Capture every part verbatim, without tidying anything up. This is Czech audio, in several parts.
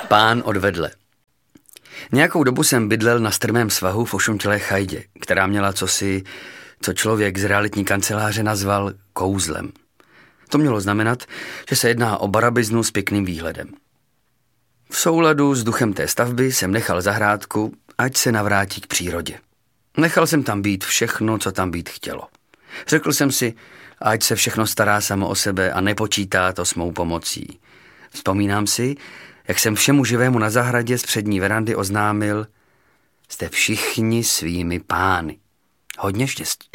Pán odvedle. Nějakou dobu jsem bydlel na strmém svahu v ošuntělé chajdě, která měla cosi, co člověk z realitní kanceláře nazval kouzlem. To mělo znamenat, že se jedná o barabiznu s pěkným výhledem. V souladu s duchem té stavby jsem nechal zahrádku, ať se navrátí k přírodě. Nechal jsem tam být všechno, co tam být chtělo. Řekl jsem si, ať se všechno stará samo o sebe a nepočítá to s mou pomocí. Vzpomínám si, jak jsem všemu živému na zahradě z přední verandy oznámil: jste všichni svými pány. Hodně štěstí.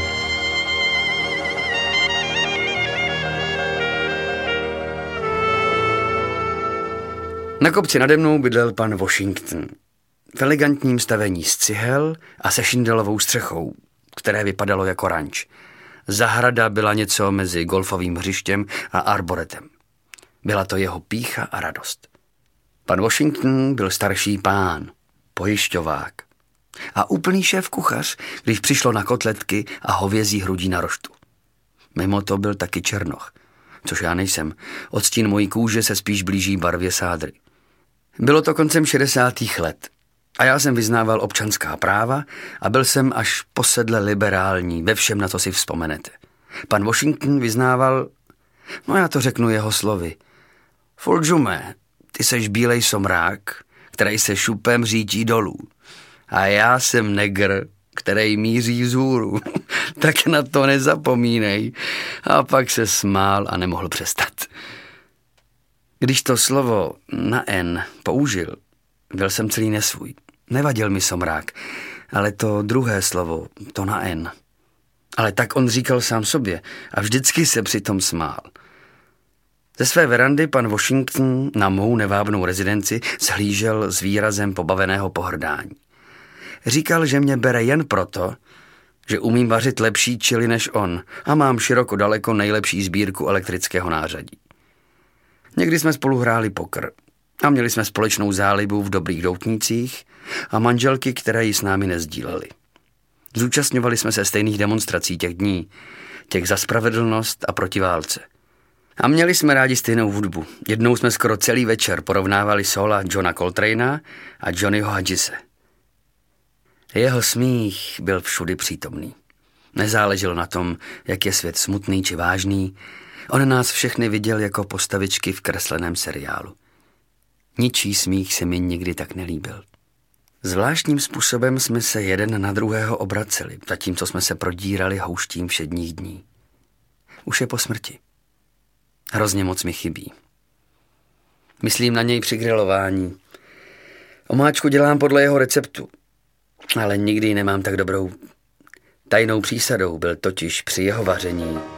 Na kopci nade mnou bydlel pan Washington. V elegantním stavení z cihel a se šindelovou střechou, které vypadalo jako ranč. Zahrada byla něco mezi golfovým hřištěm a arboretem. Byla to jeho pýcha a radost. Pan Washington byl starší pán, pojišťovák a úplný šéf kuchař, když přišlo na kotletky a hovězí hrudí na roštu. Mimo to byl taky černoch, což já nejsem. Odstín mojí kůže se spíš blíží barvě sádry. Bylo to koncem šedesátých let a já jsem vyznával občanská práva a byl jsem až posedle liberální ve všem, na co si vzpomenete. Pan Washington vyznával, no já to řeknu jeho slovy: Fulžume, ty seš bílej somrák, který se šupem řítí dolů. A já jsem negr, který míří vzhůru. Tak na to nezapomínej. A pak se smál a nemohl přestat. Když to slovo na N použil, byl jsem celý nesvůj. Nevadil mi somrák, ale to druhé slovo, to na N. Ale tak on říkal sám sobě a vždycky se přitom smál. Ze své verandy pan Washington na mou nevábnou rezidenci zhlížel s výrazem pobaveného pohrdání. Říkal, že mě bere jen proto, že umím vařit lepší čili než on a mám široko daleko nejlepší sbírku elektrického nářadí. Někdy jsme spolu hráli pokr a měli jsme společnou zálibu v dobrých doutnících a manželky, které ji s námi nezdílely. Zúčastňovali jsme se stejných demonstrací těch dní, těch za spravedlnost a proti válce. A měli jsme rádi stejnou hudbu. Jednou jsme skoro celý večer porovnávali sola Johna Coltrane'a a Johnnyho Hodgese. Jeho smích byl všudy přítomný. Nezáleželo na tom, jak je svět smutný či vážný. On nás všechny viděl jako postavičky v kresleném seriálu. Ničí smích se mi nikdy tak nelíbil. Zvláštním způsobem jsme se jeden na druhého obraceli, zatímco jsme se prodírali houštím všedních dní. Už je po smrti. Hrozně moc mi chybí. Myslím na něj při grilování. Omáčku dělám podle jeho receptu, ale nikdy ji nemám tak dobrou. Tajnou přísadou byl totiž při jeho vaření